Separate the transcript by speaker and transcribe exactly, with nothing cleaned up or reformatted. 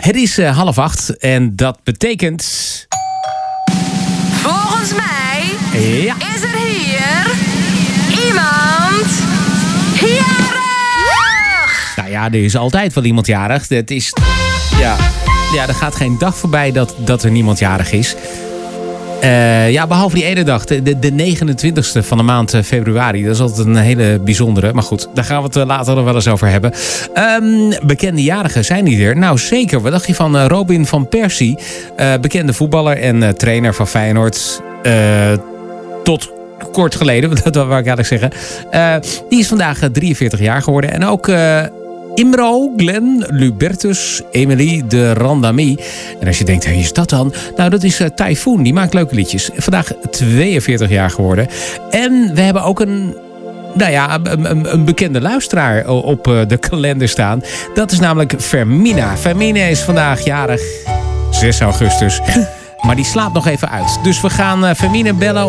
Speaker 1: Het is uh, half acht en dat betekent...
Speaker 2: Volgens mij
Speaker 1: ja.
Speaker 2: is er hier iemand jarig.
Speaker 1: Nou ja, er is altijd wel iemand jarig. Het is... Ja, ja er gaat geen dag voorbij dat, dat er niemand jarig is. Uh, ja, behalve die ene dag, de, de negenentwintigste van de maand februari. Dat is altijd een hele bijzondere. Maar goed, daar gaan we het later nog wel eens over hebben. Um, bekende jarigen, zijn die er? Nou zeker, wat dacht je van uh, Robin van Persie? Uh, bekende voetballer en uh, trainer van Feyenoord. Uh, tot kort geleden, dat wou ik eigenlijk zeggen. Uh, die is vandaag uh, drieënveertig jaar geworden. En ook... Uh, Imro, Glenn, Lubertus, Emily de Randami. En als je denkt, wie is dat dan? Nou, dat is uh, Typhoon, die maakt leuke liedjes. Vandaag tweeënveertig jaar geworden. En we hebben ook een... Nou ja, een, een bekende luisteraar op uh, de kalender staan. Dat is namelijk Fermina. Fermina is vandaag jarig, zes augustus. Maar die slaapt nog even uit. Dus we gaan uh, Fermina bellen